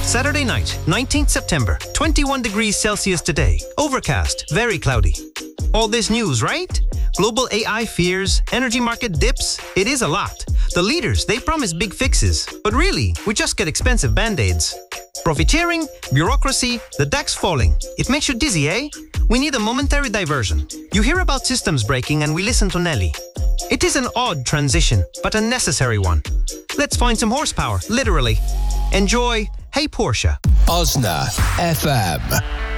Saturday night, 19th September, 21 degrees Celsius today. Overcast, very cloudy. All this news, right? Global AI fears, energy market dips. It is a lot. The leaders, they promise big fixes. But really, we just get expensive band-aids. Profiteering, bureaucracy, the DAX falling. It makes you dizzy, eh? We need a momentary diversion. You hear about systems breaking and we listen to Nelly. It is an odd transition, but a necessary one. Let's find some horsepower, literally. Enjoy Hey Porsche. Osna FM.